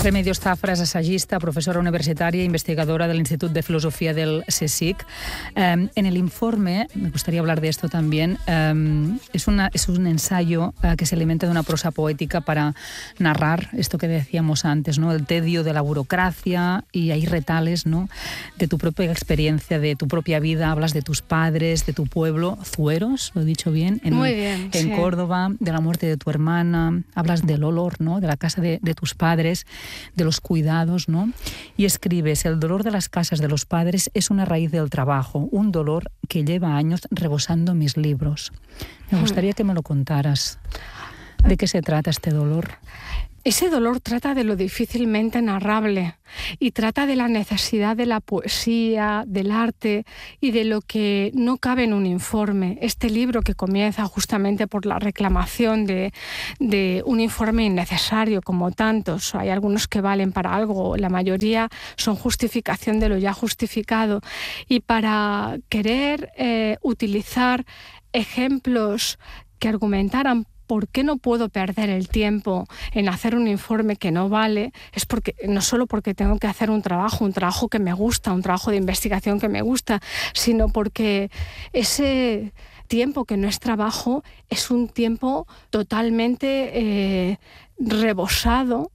Remedios Zafra es assagista, profesora universitaria e investigadora del Instituto de Filosofía del CSIC. En el informe, me gustaría hablar de esto también, es un ensayo que se alimenta de una prosa poética para narrar esto que decíamos antes, ¿no? El tedio de la burocracia, y hay retales, ¿no?, de tu propia experiencia, de tu propia vida. Hablas de tus padres, de tu pueblo, Zueros, lo he dicho bien, Muy bien, en sí. Córdoba, de la muerte de tu hermana. Hablas del olor, ¿no?, de la casa de tus padres, de los cuidados, ¿no? Y escribes: el dolor de las casas de los padres es una raíz del trabajo, un dolor que lleva años rebosando mis libros. Me gustaría que me lo contaras. ¿De qué se trata este dolor? Ese dolor trata de lo difícilmente narrable y trata de la necesidad de la poesía, del arte y de lo que no cabe en un informe. Este libro, que comienza justamente por la reclamación de un informe innecesario, como tantos, hay algunos que valen para algo, la mayoría son justificación de lo ya justificado, y para querer utilizar ejemplos que argumentaran ¿por qué no puedo perder el tiempo en hacer un informe que no vale? Es porque no solo porque tengo que hacer un trabajo que me gusta, un trabajo de investigación que me gusta, sino porque ese tiempo que no es trabajo es un tiempo totalmente rebosado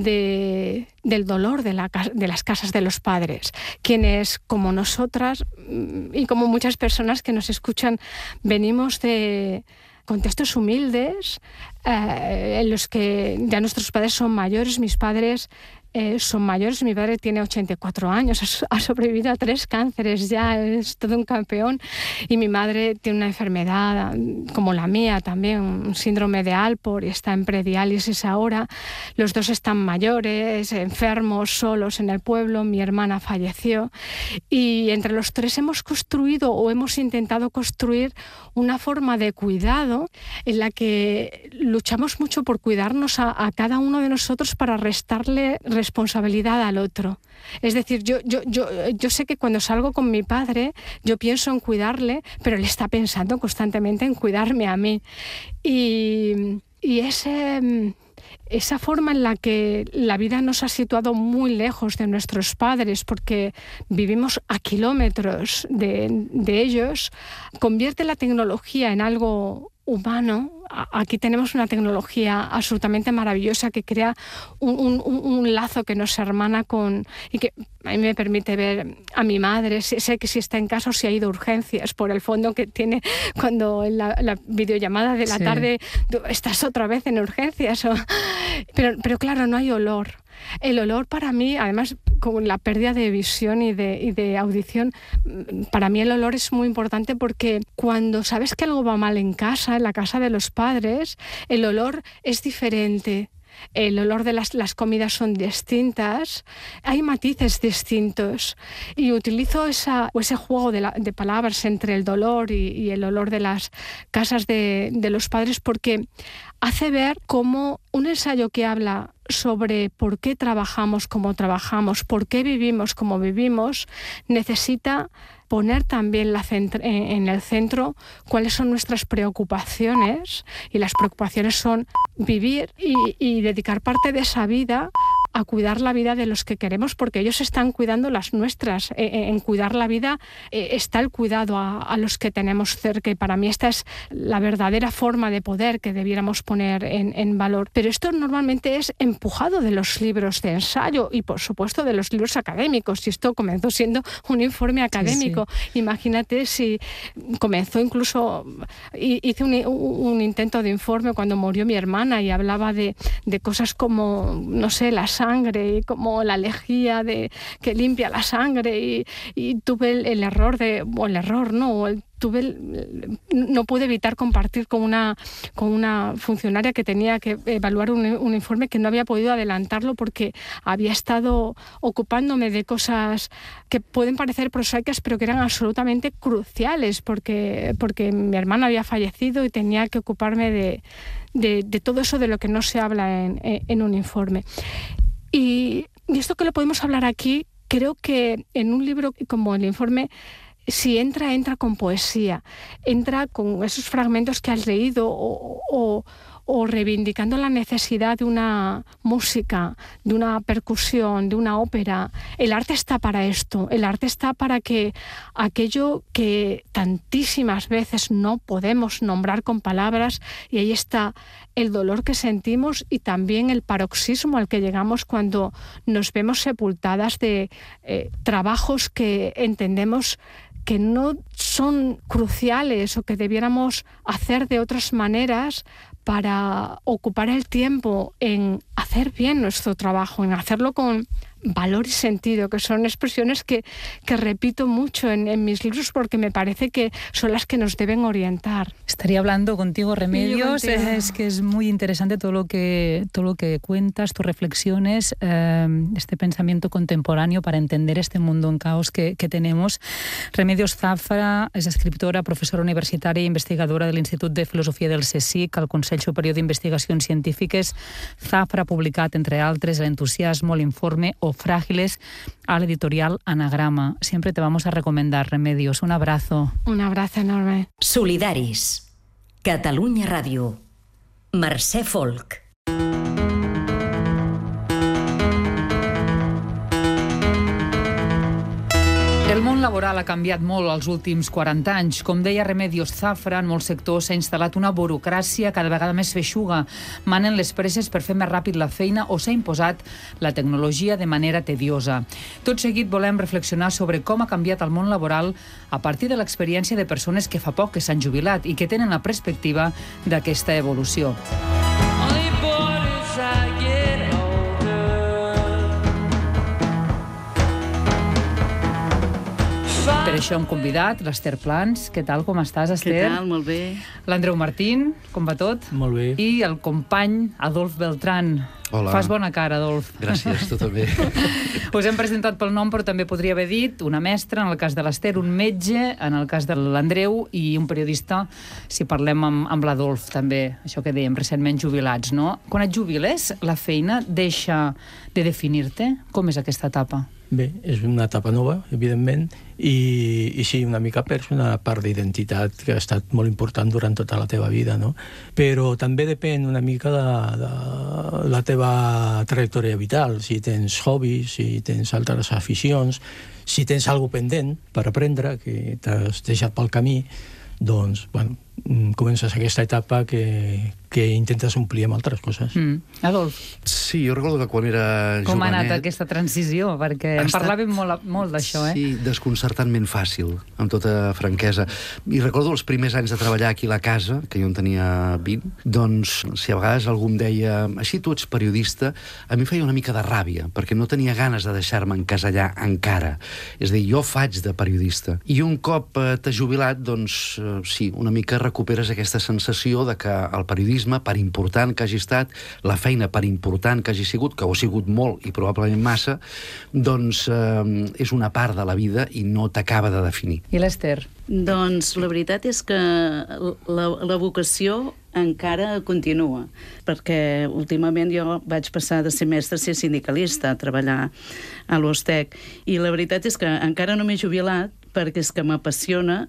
del dolor de las casas de los padres, quienes, como nosotras y como muchas personas que nos escuchan, venimos de contextos humildes, en los que ya nuestros padres son mayores. Mis padres son mayores. Mi padre tiene 84 años, ha sobrevivido a 3 cánceres, ya es todo un campeón. Y mi madre tiene una enfermedad como la mía también, un síndrome de Alport, y está en prediálisis ahora. Los dos están mayores, enfermos, solos en el pueblo. Mi hermana falleció. Y entre los 3 hemos construido, o hemos intentado construir, una forma de cuidado en la que luchamos mucho por cuidarnos a cada uno de nosotros para restarle responsabilidad al otro. Es decir, yo sé que cuando salgo con mi padre, yo pienso en cuidarle, pero él está pensando constantemente en cuidarme a mí. Y esa forma en la que la vida nos ha situado muy lejos de nuestros padres, porque vivimos a kilómetros de ellos, convierte la tecnología en algo humano. Aquí tenemos una tecnología absolutamente maravillosa que crea un lazo que nos hermana y que a mí me permite ver a mi madre. Sé que si está en casa o si ha ido a urgencias, por el fondo que tiene cuando en la videollamada de la tarde estás otra vez en urgencias. Pero claro, no hay olor. El olor, para mí, además con la pérdida de visión y de audición, para mí el olor es muy importante, porque cuando sabes que algo va mal en casa, en la casa de los padres, el olor es diferente. El olor de las comidas son distintas, hay matices distintos, y utilizo ese juego de palabras entre el dolor y el olor de las casas de los padres, porque hace ver cómo un ensayo que habla sobre por qué trabajamos como trabajamos, por qué vivimos como vivimos, necesita poner también en el centro cuáles son nuestras preocupaciones, y las preocupaciones son vivir y dedicar parte de esa vida a cuidar la vida de los que queremos, porque ellos están cuidando las nuestras. En cuidar la vida está el cuidado a los que tenemos cerca, y para mí esta es la verdadera forma de poder que debiéramos poner en valor. Pero esto normalmente es empujado de los libros de ensayo y, por supuesto, de los libros académicos, y esto comenzó siendo un informe académico. Sí. Imagínate si comenzó, incluso hice un intento de informe cuando murió mi hermana, y hablaba de cosas como, no sé, la sangre, y como la lejía que limpia la sangre, y tuve el error no pude evitar compartir con una funcionaria que tenía que evaluar un informe, que no había podido adelantarlo porque había estado ocupándome de cosas que pueden parecer prosaicas, pero que eran absolutamente cruciales, porque mi hermana había fallecido y tenía que ocuparme de todo eso de lo que no se habla en un informe. Y esto que lo podemos hablar aquí, creo que en un libro como el informe, si entra con poesía, entra con esos fragmentos que has leído o o reivindicando la necesidad de una música, de una percusión, de una ópera. El arte está para esto, el arte está para que aquello que tantísimas veces no podemos nombrar con palabras, y ahí está el dolor que sentimos y también el paroxismo al que llegamos cuando nos vemos sepultadas de trabajos que entendemos que no son cruciales o que debiéramos hacer de otras maneras para ocupar el tiempo en hacer bien nuestro trabajo, en hacerlo con valor y sentido, que son expresiones que repito mucho en mis libros porque me parece que son las que nos deben orientar. Estaría hablando contigo, Remedios. Es que es muy interesante todo lo que cuentas, tus reflexiones, este pensamiento contemporáneo para entender este mundo en caos que tenemos. Remedios Zafra és escriptora, professora universitària i investigadora de l'Institut de Filosofia del CSIC, al Consell Superior d'Investigacions Científiques. Zafra ha publicat, entre altres, El entusiasmo, El informe o Frágiles a la editorial Anagrama. Siempre te vamos a recomendar, Remedios. Un abrazo. Un abrazo enorme. Solidaris. Catalunya Ràdio. Mercè Folk. El món laboral ha canviat molt els últims 40 anys. Com deia Remedios Zafra, en molts sectors s'ha instal·lat una burocràcia cada vegada més feixuga. Manen les presses per fer més ràpid la feina o s'ha imposat la tecnologia de manera tediosa. Tot seguit volem reflexionar sobre com ha canviat el món laboral a partir de l'experiència de persones que fa poc que s'han jubilat i que tenen la perspectiva d'aquesta evolució. Per això hem convidat l'Ester Plans. Què tal, com estàs, Ester? Què tal? Molt bé. L'Andreu Martín, com va tot? Molt bé. I el company Adolf Beltrán. Hola. Fas bona cara, Adolf. Gràcies, tu també. Us hem presentat pel nom, però també podria haver dit una mestra, en el cas de l'Ester, un metge, en el cas de l'Andreu, i un periodista, si parlem amb l'Adolf, també, això que dèiem, recentment jubilats, no? Quan et jubiles, la feina deixa de definir-te? Com és aquesta etapa? Bé, és una etapa nova, evidentment, i sí, una mica perds una part d'identitat que ha estat molt important durant tota la teva vida, no? Però també depèn una mica de la teva trajectòria vital, si tens hobbies, si tens altres aficions, si tens alguna pendent per aprendre que t'has deixat pel camí, doncs, bueno, comences aquesta etapa que intentes omplir amb altres coses. Adolf. Sí, jo recordo que quan era jovenet... Com ha anat aquesta transició? Perquè en parlàvem molt d'això, eh? Sí, desconcertantment fàcil, amb tota franquesa. I recordo els primers anys de treballar aquí a la casa, que jo en tenia 20, doncs, si a vegades algú em deia així tu ets periodista, a mi feia una mica de ràbia, perquè no tenia ganes de deixar-me encasellar encara. És a dir, jo faig de periodista. I un cop t'has jubilat, doncs, sí, una mica recuperes aquesta sensació de que el periodisme, per important que hagi estat, la feina per important que hagi sigut, que ho ha sigut molt i probablement massa, doncs és una part de la vida i no t'acaba de definir. I l'Ester? Doncs la veritat és que la vocació encara continua, perquè últimament jo vaig passar de ser mestra a ser sindicalista, a treballar a l'Ostec, i la veritat és que encara no m'he jubilat perquè és que m'apassiona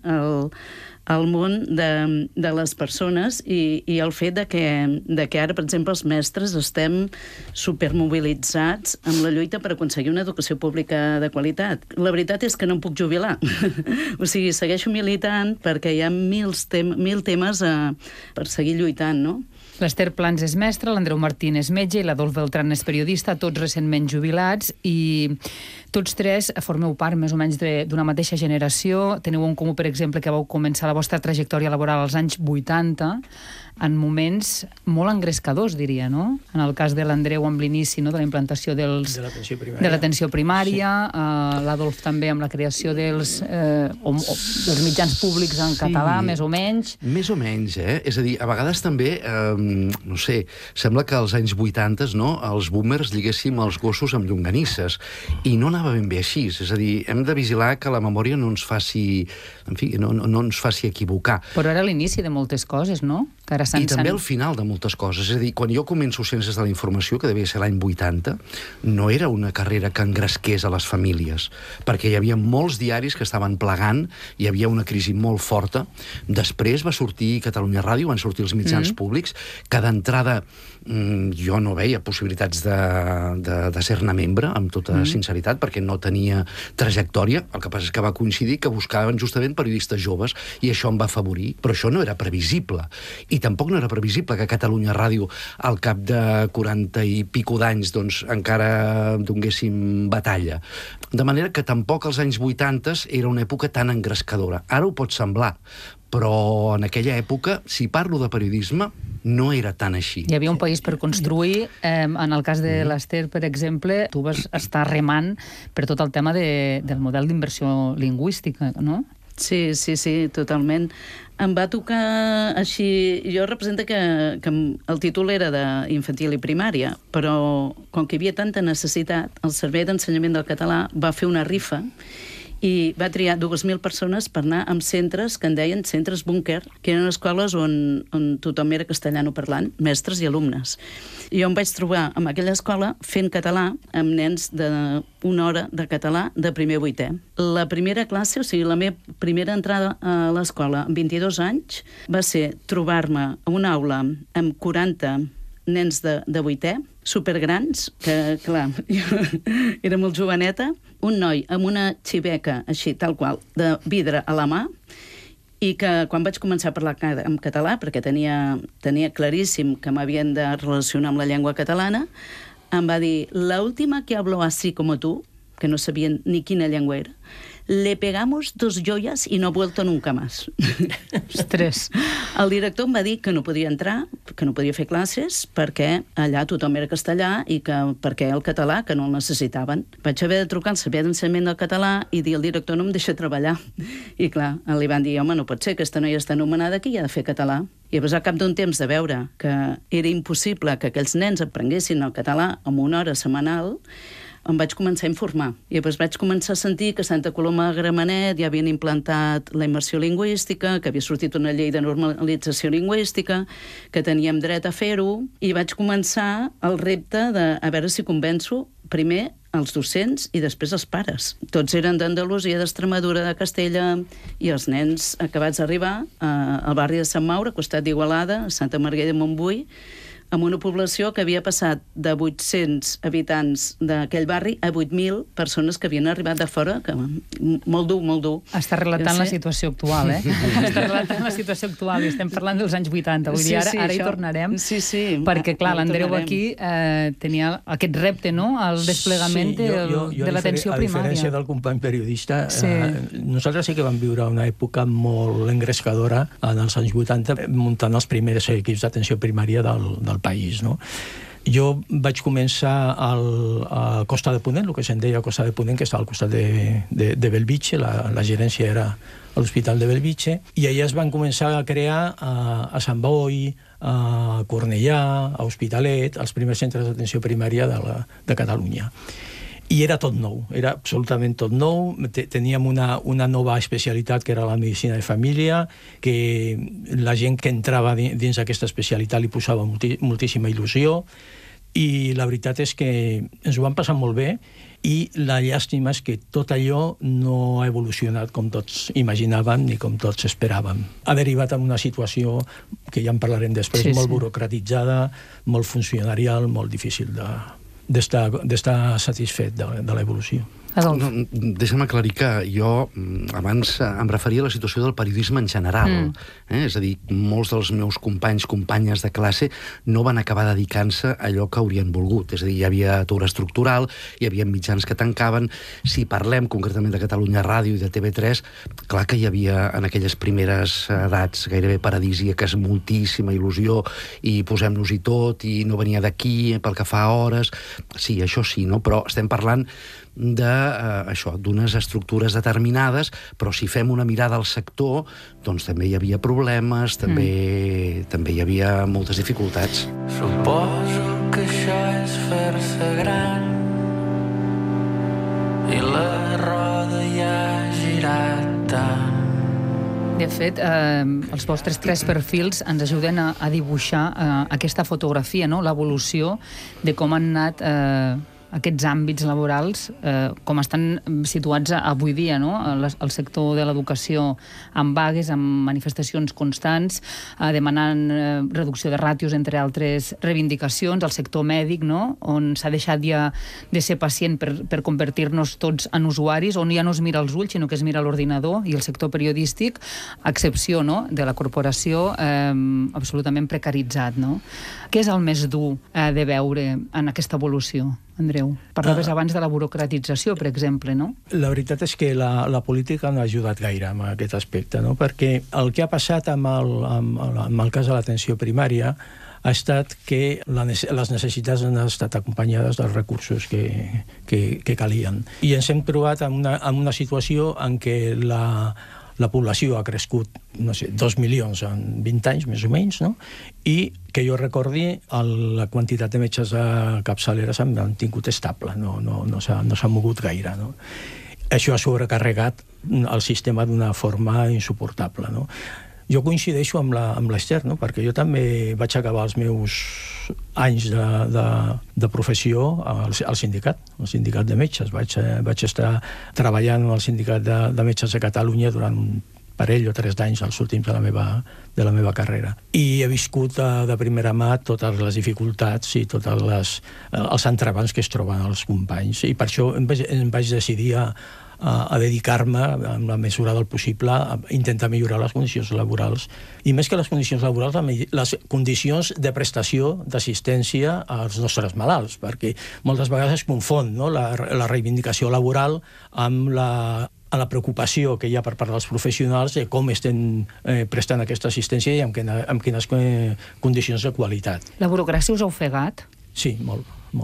el món de les persones i el fet de que ara, per exemple, els mestres estem supermobilitzats amb la lluita per aconseguir una educació pública de qualitat. La veritat és que no em puc jubilar. O sigui, segueixo militant perquè hi ha mil temes per seguir lluitant, no? L'Ester Plans és mestra, l'Andreu Martín és metge i l'Adolf Beltrán és periodista, tots recentment jubilats, i tots tres formeu part més o menys d'una mateixa generació. Teniu en comú, per exemple, que vau començar la vostra trajectòria laboral als anys 80, en moments molt engrescadors, diria, no? En el cas de l'Andreu amb l'inici, no?, de la implantació de l'atenció primària, sí. L'Adolf també amb la creació dels mitjans públics en català, més o menys. Més o menys, eh? És a dir, a vegades també, no sé, sembla que als anys 80, no?, els boomers lliguéssim els gossos amb llonganisses, i no anava ben bé així. És a dir, hem de vigilar que la memòria no ens faci, en fi, no ens faci equivocar. Però era l'inici de moltes coses, no? I també al final de moltes coses. És a dir, quan jo començo Ciències de la Informació, que devia ser l'any 80, no era una carrera que engresqués a les famílies, perquè hi havia molts diaris que estaven plegant, hi havia una crisi molt forta. Després va sortir Catalunya Ràdio, van sortir els mitjans públics, que d'entrada jo no veia possibilitats de ser-ne membre, amb tota sinceritat, perquè no tenia trajectòria. El que passa és que va coincidir que buscaven justament periodistes joves, i això em va afavorir, però això no era previsible. I tampoc no era previsible que Catalunya Ràdio, al cap de 40 i pico d'anys, doncs encara donguéssim batalla. De manera que tampoc als anys 80 era una època tan engrescadora. Ara ho pot semblar, però en aquella època, si parlo de periodisme, no era tan així. Hi havia un país per construir. En el cas de l'Ester, per exemple, tu vas estar remant per tot el tema del model d'inversió lingüística, no? Sí, totalment. Em va tocar així... Jo represento que el títol era d'infantil i primària, però com que hi havia tanta necessitat, el Servei d'Ensenyament del Català va fer una rifa i va triar 2.000 persones per anar amb centres que en deien centres búnquer, que eren escoles on tothom era castellano parlant, mestres i alumnes. I jo em vaig trobar en aquella escola fent català amb nens d'una hora de català de primer a vuitè. La primera classe, o sigui, la meva primera entrada a l'escola amb 22 anys, va ser trobar-me a una aula amb 40 nens de vuitè, supergrans, que, clar, jo era molt joveneta, un noi amb una xiveca, així, tal qual, de vidre a la mà, i que quan vaig començar a parlar en català, perquè tenia claríssim que m'havien de relacionar amb la llengua catalana, em va dir, la última que habló así como tú, que no sabien ni quina llengua era, le pegamos 2 joyas y no ha vuelto nunca más. Ostres. El director em va dir que no podia entrar, que no podia fer classes, perquè allà tothom era castellà i que perquè el català, que no el necessitaven. Vaig haver de trucar al Servei d'Ensenyament del Català i dir al director no em deixa treballar. I clar, li van dir, home, no pot ser, aquesta noia està anomenada aquí i ha de fer català. I llavors, al cap d'un temps de veure que era impossible que aquells nens aprenguessin el català en una hora setmanal, em vaig començar a informar. I llavors vaig començar a sentir que a Santa Coloma de Gramenet ja havien implantat la immersió lingüística, que havia sortit una llei de normalització lingüística, que teníem dret a fer-ho, i vaig començar el repte de a veure si convenço primer els docents i després els pares. Tots eren d'Andalusia, d'Extremadura, de Castella, i els nens acabats d'arribar al barri de Sant Maure, al costat d'Igualada, a Santa Margarida de Montbui, amb una població que havia passat de 800 habitants d'aquell barri a 8.000 persones que havien arribat de fora, que molt dur. Està relatant la situació actual, eh? Està relatant la situació actual, i estem parlant dels anys 80, vull dir, ara hi tornarem, perquè, clar, l'Andreu aquí tenia aquest repte, no?, el desplegament de l'atenció primària. A diferència del company periodista, nosaltres sí que vam viure una època molt engrescadora en els anys 80, muntant els primers equips d'atenció primària del país, no? Jo vaig començar a Costa de Ponent, el que se'n deia Costa de Ponent, que estava al costat de Bellvitge, la gerència era a l'Hospital de Bellvitge, i allà es van començar a crear a Sant Boi, a Cornellà, a Hospitalet, els primers centres d'atenció primària de Catalunya. I era tot nou, era absolutament tot nou. Teníem una nova especialitat que era la medicina de família, que la gent que entrava dins d'aquesta especialitat li posava moltíssima il·lusió, i la veritat és que ens ho vam passar molt bé, i la llàstima és que tot allò no ha evolucionat com tots imaginàvem ni com tots esperàvem. Ha derivat en una situació que ja en parlarem després, molt burocratitzada, molt funcionarial, molt difícil d'estar satisfet de l'evolució. Deixa'm aclarir que jo abans em referia a la situació del periodisme en general. És a dir, molts dels meus companys, companyes de classe no van acabar dedicant-se a allò que haurien volgut. És a dir, hi havia atur estructural, hi havia mitjans que tancaven. Si parlem concretament de Catalunya Ràdio i de TV3, clar que hi havia en aquelles primeres edats gairebé paradisíaques moltíssima il·lusió i posem-nos-hi tot i no venia d'aquí pel que fa a hores. Sí, això sí, no? Però estem parlant d'unes estructures determinades, però si fem una mirada al sector, doncs també hi havia problemes, també hi havia moltes dificultats. Suposo que això és fer-se gran i la roda ja ha girat tant De fet, els vostres 3 perfils ens ajuden a dibuixar aquesta fotografia, no? L'evolució de com han anat aquests àmbits laborals, com estan situats avui dia, no? El sector de l'educació amb vagues, amb manifestacions constants, demanant reducció de ràtios, entre altres reivindicacions, el sector mèdic, no? On s'ha deixat ja de ser pacient per convertir-nos tots en usuaris, on ja no es mira els ulls, sinó que es mira l'ordinador, i el sector periodístic, a excepció, no?, de la corporació, absolutament precaritzat, no? Què és el més dur de veure en aquesta evolució, Andreu? Parlaves abans de la burocratització, per exemple, no? La veritat és que la política no ha ajudat gaire en aquest aspecte, no? Perquè el que ha passat amb el cas de l'atenció primària ha estat que les necessitats han estat acompanyades dels recursos que calien. I ens hem trobat en una situació en què la població ha crescut, no sé, 2 milions en 20 anys, més o menys, no? I que jo recordi, la quantitat de metges a capçalera s'han mantingut estable, no s'ha mogut gaire, no? Això ha sobrecarregat el sistema d'una forma insuportable, no? Jo coincideixo amb l'Ester, no? Perquè jo també vaig acabar els meus anys de professió al sindicat de metges. Vaig estar treballant en el sindicat de metges de Catalunya durant un parell o 3 d'anys, els últims de la meva carrera. I he viscut de primera mà totes les dificultats i tots els entrebancs que es troben els companys. I per això em vaig decidir a dedicar-me, en la mesura del possible, a intentar millorar les condicions laborals. I més que les condicions laborals, les condicions de prestació d'assistència als nostres malalts, perquè moltes vegades es confon, no?, la reivindicació laboral amb la preocupació que hi ha per part dels professionals de com estem prestant aquesta assistència i amb quines condicions de qualitat. La burocràcia us ha ofegat? Sí, molt.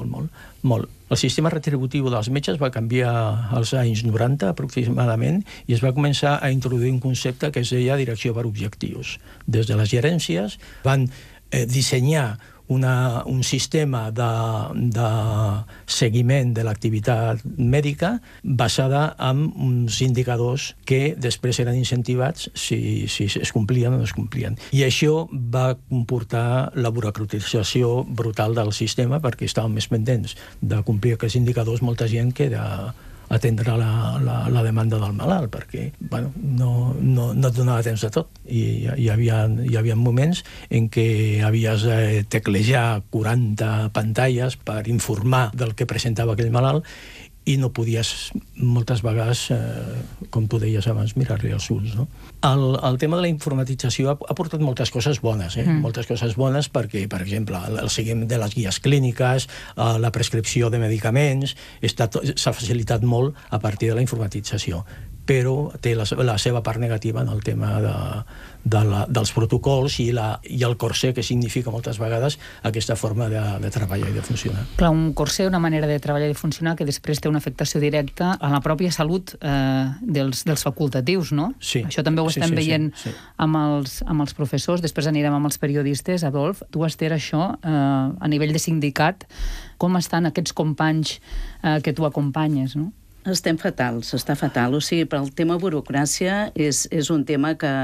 El sistema retributiu dels metges va canviar als anys 90 aproximadament i es va començar a introduir un concepte que es deia direcció per objectius. Des de les gerències van dissenyar un sistema de seguiment de l'activitat mèdica basada en uns indicadors que després eren incentivats si es complien o no es complien. I això va comportar la burocratització brutal del sistema perquè estàvem més pendents de complir aquests indicadors molta gent que atendre la demanda del malalt, perquè no et donava temps de tot. I hi havia moments en què havies de teclejar 40 pantalles per informar del que presentava aquell malalt i no podies, moltes vegades, com tu deies abans, mirar-li els ulls, no? El tema de la informatització ha portat moltes coses bones, moltes coses bones perquè, per exemple, el seguiment de les guies clíniques, la prescripció de medicaments, s'ha facilitat molt a partir de la informatització, però té la seva part negativa en el tema dels protocols i el corsé que significa moltes vegades aquesta forma de treballar i de funcionar. Clar, un corsé, una manera de treballar i de funcionar que després té una afectació directa a la pròpia salut dels facultatius, no? Sí. Això també ho estem veient amb els professors, després anirem amb els periodistes. Adolf, tu, Ester, això, a nivell de sindicat, com estan aquests companys que tu acompanyes, no? Estem fatals, està fatal. O sigui, per al tema burocràcia és un tema que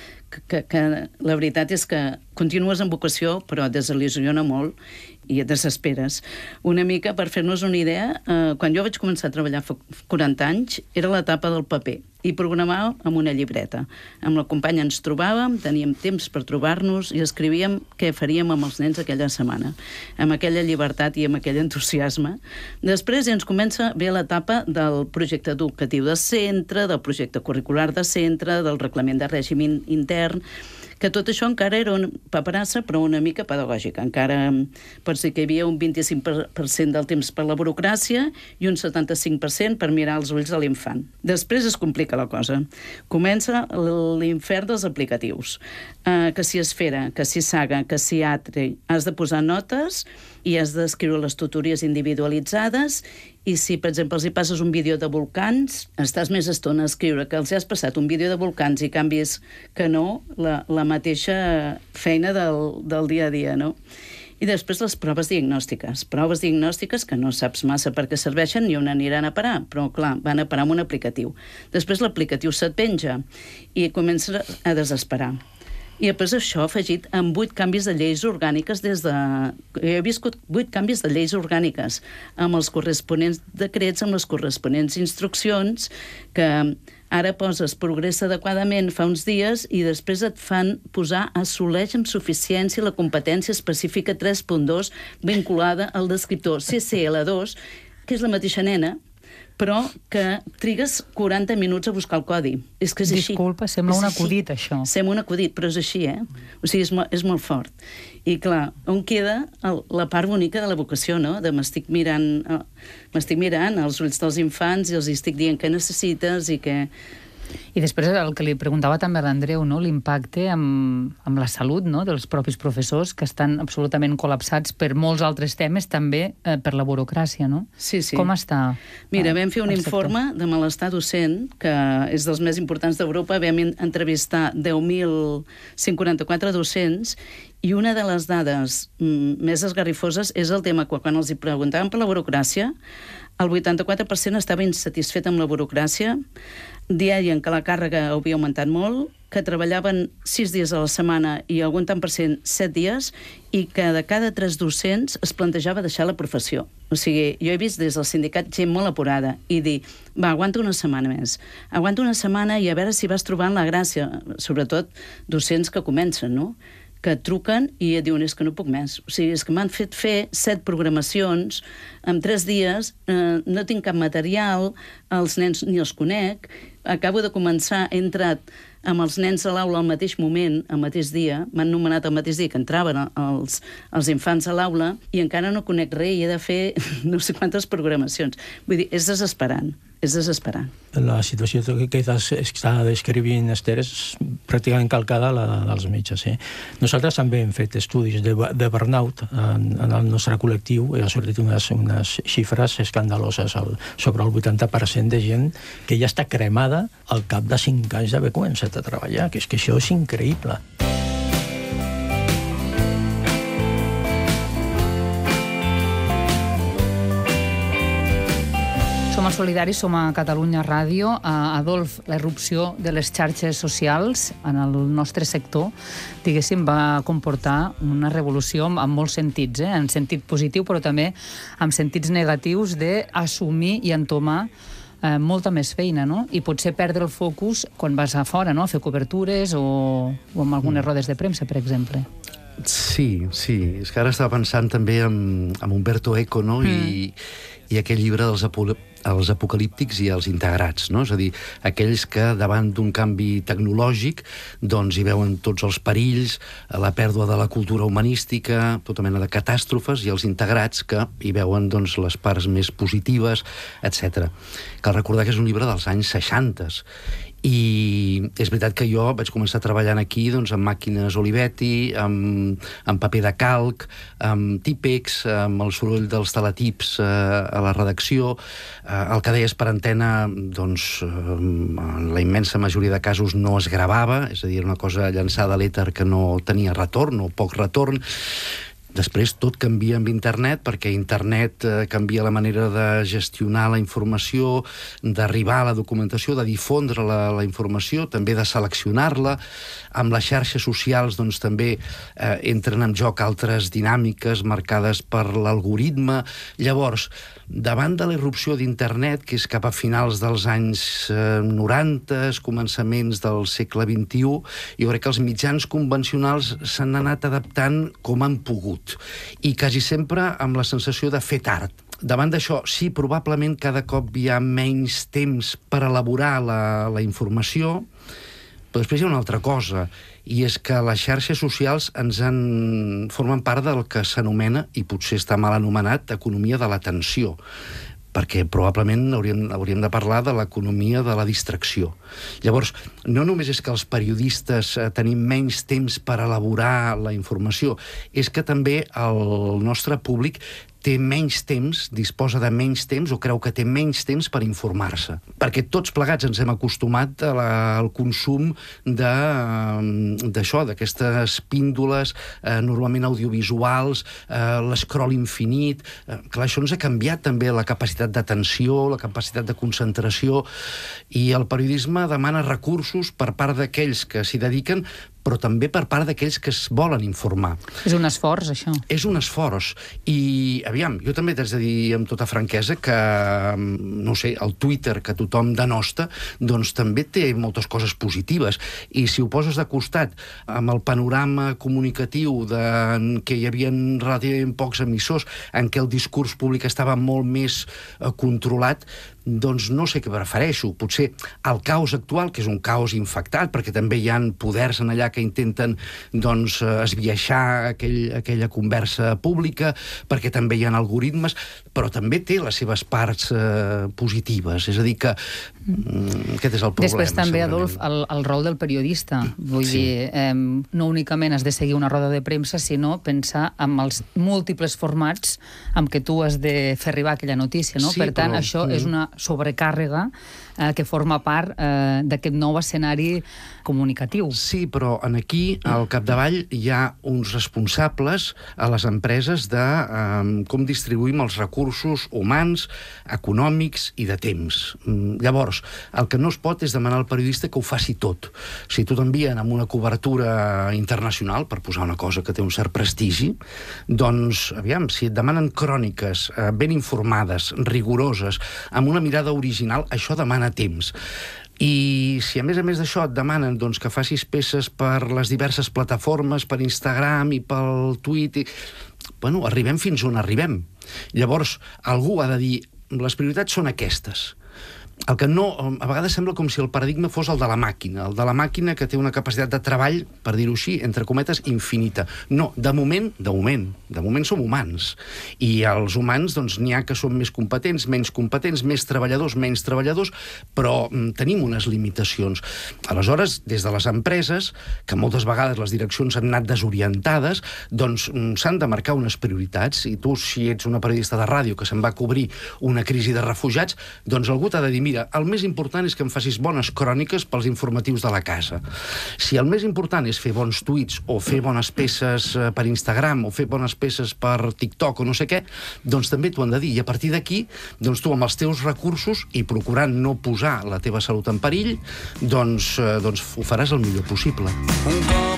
la veritat és que continues en vocació, però desil·lusiona molt i et desesperes. Una mica, per fer-nos una idea, quan jo vaig començar a treballar fa 40 anys, era l'etapa del paper, i programàvem amb una llibreta. Amb la companya ens trobàvem, teníem temps per trobar-nos i escrivíem què faríem amb els nens aquella setmana, amb aquella llibertat i amb aquell entusiasme. Després ens comença bé l'etapa del projecte educatiu de centre, del projecte curricular de centre, del reglament de règim intern, que tot això encara era una paperassa, però una mica pedagògica. Encara pot ser que hi havia un 25% del temps per la burocràcia i un 75% per mirar els ulls de l'infant. Després es complica la cosa. Comença l'infern dels aplicatius. Que si Esfera, que si Saga, que si Atri, has de posar notes i has d'escriure les tutories individualitzades i si, per exemple, els hi passes un vídeo de volcans, estàs més estona a escriure que els has passat un vídeo de volcans i canvis que no la mateixa feina del dia a dia, no? I després les proves diagnòstiques que no saps massa per què serveixen ni on aniran a parar, però clar, van a parar amb un aplicatiu. Després l'aplicatiu se't penja i comença a desesperar. I després això afegit amb 8 canvis de lleis orgàniques Jo he viscut 8 canvis de lleis orgàniques amb els corresponents decrets, amb les corresponents instruccions, que ara poses progressa adequadament fa uns dies i després et fan posar assoleix amb suficiència la competència específica 3.2 vinculada al descriptor CCL2, que és la mateixa nena, però que trigues 40 minuts a buscar el codi. És que és així. Disculpa, sembla un acudit, això. Sembla un acudit, però és així, O sigui, és molt fort. I clar, on queda la part bonica de la vocació, no? De m'estic mirant als ulls dels infants i els estic dient què necessites i què... I després el que li preguntava també a l'Andreu, no? L'impacte amb la salut, no? Dels propis professors, que estan absolutament col·lapsats per molts altres temes, també per la burocràcia, no? Sí. Com està? Mira, vam fer un informe de malestar docent, que és dels més importants d'Europa. Vam entrevistar 10.144 docents i una de les dades més esgarrifoses és el tema que quan els hi preguntaven per la burocràcia, el 84% estava insatisfet amb la burocràcia, deien que la càrrega havia augmentat molt, que treballaven 6 dies a la setmana i algun tant per cent 7 dies, i que de cada 3 docents es plantejava deixar la professió. O sigui, jo he vist des del sindicat gent molt apurada i dir, va, aguanta una setmana més. Aguanta una setmana i a veure si vas trobant la gràcia, sobretot docents que comencen, no?, que truquen i et diuen, és que no puc més. O sigui, és que m'han fet fer 7 programacions en 3 dies, no tinc cap material, els nens ni els conec, acabo de començar, he entrat amb els nens a l'aula al mateix moment, al mateix dia, m'han nomenat el mateix dia que entraven els infants a l'aula, i encara no conec res i he de fer no sé quantes programacions. Vull dir, és desesperant. És desesperant. La situació que està descrivint Esther és pràcticament calcada a la dels metges. Nosaltres també hem fet estudis de burnout en el nostre col·lectiu i ha sortit unes xifres escandaloses sobre el 80% de gent que ja està cremada al cap de 5 anys d'haver començat a treballar, que és que això és increïble. Som a Solidaris, som a Catalunya Ràdio. Adolf, la irrupció de les xarxes socials en el nostre sector, diguéssim, va comportar una revolució en molts sentits, en sentit positiu, però també en sentits negatius d'assumir i entomar molta més feina, no? I potser perdre el focus quan vas a fora, no?, a fer cobertures o amb algunes rodes de premsa, per exemple. Sí. És que ara estava pensant també en Umberto Eco, no?, i aquell llibre dels apocalíptics i els integrats, no? És a dir, aquells que davant d'un canvi tecnològic doncs hi veuen tots els perills, la pèrdua de la cultura humanística, tota mena de catàstrofes, i els integrats que hi veuen doncs les parts més positives, etc. Cal recordar que és un llibre dels anys 60, i és veritat que jo vaig començar treballant aquí doncs, amb màquines Olivetti, amb paper de calc, amb típex, amb el soroll dels teletips a la redacció. El que deies per antena, doncs, en la immensa majoria de casos no es gravava, és a dir, una cosa llançada a l'èter que no tenia retorn o poc retorn. Després tot canvia amb internet, perquè internet canvia la manera de gestionar la informació, d'arribar a la documentació, de difondre la informació, també de seleccionar-la. Amb les xarxes socials doncs, també entren en joc altres dinàmiques marcades per l'algoritme. Llavors, davant de la irrupció d'internet, que és cap a finals dels anys 90, començaments del segle XXI, jo crec que els mitjans convencionals s'han anat adaptant com han pogut, i quasi sempre amb la sensació de fer tard. Davant d'això, sí, probablement cada cop hi ha menys temps per elaborar la informació, però després hi ha una altra cosa, i és que les xarxes socials formen part del que s'anomena, i potser està mal anomenat, economia de l'atenció, perquè probablement hauríem de parlar de l'economia de la distracció. Llavors, no només és que els periodistes tenim menys temps per elaborar la informació, és que també el nostre públic té menys temps, disposa de menys temps o creu que té menys temps per informar-se. Perquè tots plegats ens hem acostumat al consum d'això, d'aquestes píndoles normalment audiovisuals, l'escroll infinit. Clar, això ens ha canviat també la capacitat d'atenció, la capacitat de concentració, i el periodisme demana recursos per part d'aquells que s'hi dediquen, però també per part d'aquells que es volen informar. És un esforç, això. És un esforç. I, aviam, jo també t'haig de dir amb tota franquesa que, no sé, el Twitter que tothom denosta, doncs també té moltes coses positives. I si ho poses de costat amb el panorama comunicatiu en què hi havia relativament pocs emissors, en què el discurs públic estava molt més controlat, doncs no sé què prefereixo. Potser el caos actual, que és un caos infectat, perquè també hi ha poders en allà que intenten doncs, esbiaixar aquella conversa pública, perquè també hi ha algoritmes, però també té les seves parts positives. És a dir que aquest és el problema. Després també, Adolf, el rol del periodista. Vull dir, no únicament has de seguir una roda de premsa, sinó pensar en els múltiples formats amb què tu has de fer arribar aquella notícia, no? Per tant, això és una sobrecàrrega que forma part d'aquest nou escenari comunicatiu. Sí, però aquí, al capdavall, hi ha uns responsables a les empreses de com distribuïm els recursos humans, econòmics i de temps. Llavors, el que no es pot és demanar al periodista que ho faci tot. Si tu t'envien amb una cobertura internacional, per posar una cosa que té un cert prestigi, doncs, aviam, si et demanen cròniques ben informades, rigoroses, amb una mirada original, això demana temps. I si a més d'això et demanen doncs, que facis peces per les diverses plataformes, per Instagram i pel Twitter, bueno, arribem fins on arribem. Llavors, algú ha de dir, les prioritats són aquestes. El que no, a vegades sembla com si el paradigma fos el de la màquina que té una capacitat de treball, per dir-ho així, entre cometes, infinita. No, de moment som humans. I els humans, doncs, n'hi ha que són més competents, més treballadors, menys treballadors, però tenim unes limitacions. Aleshores, des de les empreses, que moltes vegades les direccions han anat desorientades, doncs s'han de marcar unes prioritats. I tu, si ets una periodista de ràdio que se'n va cobrir una crisi de refugiats, doncs algú t'ha de dir, mira, el més important és que em facis bones cròniques pels informatius de la casa. Si el més important és fer bons tuits o fer bones peces per Instagram o fer bones peces per TikTok o no sé què, doncs també t'ho han de dir. I a partir d'aquí, doncs tu amb els teus recursos i procurant no posar la teva salut en perill, doncs ho faràs el millor possible.